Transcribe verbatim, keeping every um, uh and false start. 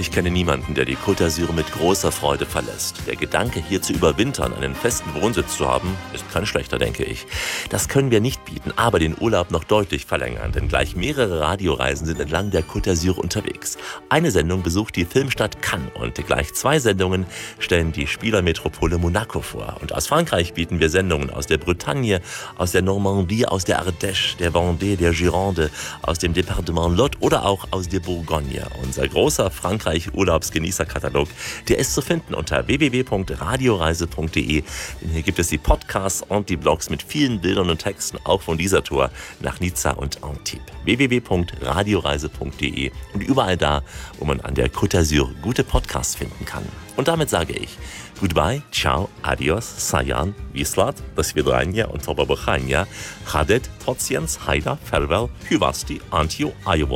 Ich kenne niemanden, der die Côte d'Azur mit großer Freude verlässt. Der Gedanke, hier zu überwintern, einen festen Wohnsitz zu haben, ist kein schlechter, denke ich. Das können wir nicht bieten, aber den Urlaub noch deutlich verlängern, denn gleich mehrere Radioreisen sind entlang der Côte d'Azur unterwegs. Eine Sendung besucht die Filmstadt Cannes und gleich zwei Sendungen stellen die Spielermetropole Monaco vor. Und aus Frankreich bieten wir Sendungen aus der Bretagne, aus der Normandie, aus der Ardèche, der Vendée, der Gironde, aus dem Departement Lot oder auch aus der Bourgogne. Unser großer Frankreich-Urlaubsgenießerkatalog, der ist zu finden unter w w w punkt radioreise punkt d e. Denn hier gibt es die Podcasts und die Blogs mit vielen Bildern und Texten, auch von dieser Tour nach Nizza und Antibes. w w w punkt radioreise punkt d e und überall da, wo man an der Côte d'Azur gute Podcasts finden kann. Und damit sage ich goodbye, ciao, adios, sayan, vislat, do svidania und tobabochania, chadet, tociens, haida, farewell, hyvasti, antio, ajowo.